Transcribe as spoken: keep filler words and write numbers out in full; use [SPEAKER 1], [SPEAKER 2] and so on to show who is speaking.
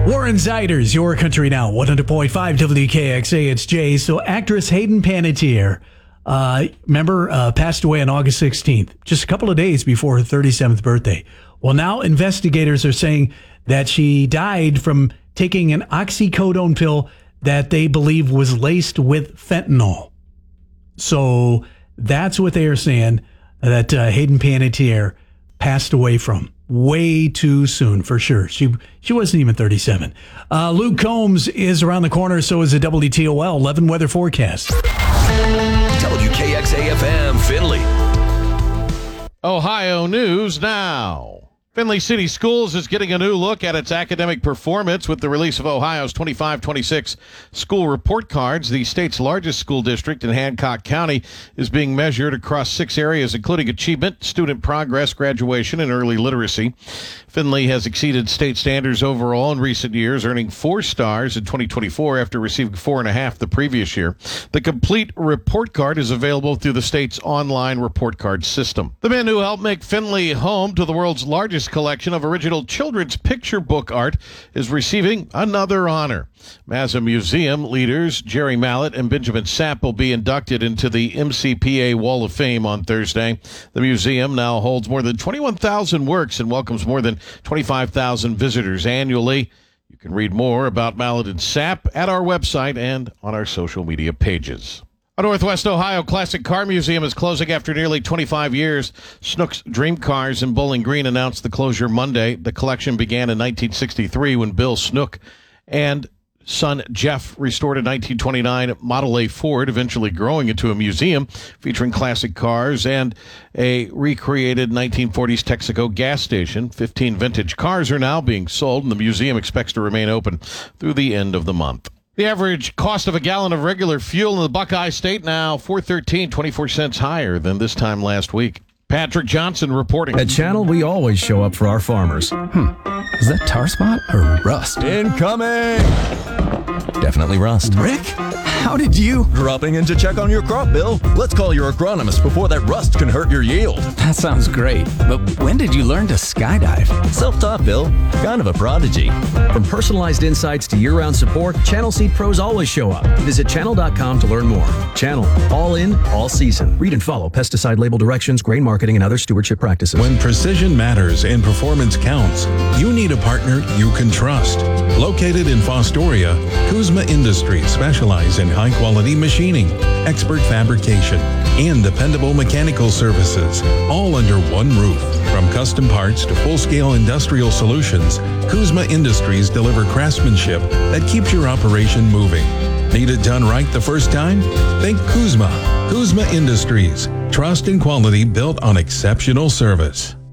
[SPEAKER 1] Warren Ziders, Your Country Now, one hundred point five W K X A, it's Jay. So actress Hayden Panettiere, uh, remember, uh, passed away on August sixteenth, just a couple of days before her thirty-seventh birthday. Well, now investigators are saying that she died from taking an oxycodone pill that they believe was laced with fentanyl. So that's what they are saying, that uh, Hayden Panettiere passed away from. Way too soon, for sure. She she wasn't even thirty-seven. Uh, Luke Combs is around the corner, so is a W T O L eleven weather forecast.
[SPEAKER 2] W K X A F M, Findlay.
[SPEAKER 3] Ohio News Now. Findlay City Schools is getting a new look at its academic performance with the release of Ohio's twenty-five twenty-six school report cards. The state's largest school district in Hancock County is being measured across six areas, including achievement, student progress, graduation, and early literacy. Findlay has exceeded state standards overall in recent years, earning four stars in twenty twenty-four after receiving four and a half the previous year. The complete report card is available through the state's online report card system. The man who helped make Findlay home to the world's largest collection of original children's picture book art is receiving another honor. Mazza Museum leaders Jerry Mallett and Benjamin Sapp will be inducted into the M C P A Wall of Fame on Thursday. The museum now holds more than twenty-one thousand works and welcomes more than twenty-five thousand visitors annually. You can read more about Mallett and Sapp at our website and on our social media pages. A Northwest Ohio Classic Car Museum is closing after nearly twenty-five years. Schnuck's Dream Cars in Bowling Green announced the closure Monday. The collection began in nineteen sixty-three when Bill Schnuck and son Jeff restored a nineteen twenty-nine Model A Ford, eventually growing into a museum featuring classic cars and a recreated nineteen forties Texaco gas station. fifteen vintage cars are now being sold, and the museum expects to remain open through the end of the month. The average cost of a gallon of regular fuel in the Buckeye State now four thirteen, twenty-four cents higher than this time last week. Patrick Johnson reporting.
[SPEAKER 4] At Channel, we always show up for our farmers. Hmm. Is that tar spot or rust?
[SPEAKER 5] Incoming!
[SPEAKER 4] Definitely rust.
[SPEAKER 5] Rick, how did you?
[SPEAKER 4] Dropping in to check on your crop, Bill. Let's call your agronomist before that rust can hurt your yield.
[SPEAKER 5] That sounds great, but when did you learn to skydive?
[SPEAKER 4] Self-taught, Bill. Kind of a prodigy. From personalized insights to year-round support, Channel Seed Pros always show up. Visit channel dot com to learn more. Channel, all in, all season. Read and follow pesticide label directions, grain marketing, and other stewardship practices.
[SPEAKER 6] When precision matters and performance counts, you need a partner you can trust. Located in Fostoria, Kuzma Industries specialize in high-quality machining, expert fabrication, and dependable mechanical services, all under one roof. From custom parts to full-scale industrial solutions, Kuzma Industries deliver craftsmanship that keeps your operation moving. Need it done right the first time? Think Kuzma. Kuzma Industries. Trust and quality built on exceptional service.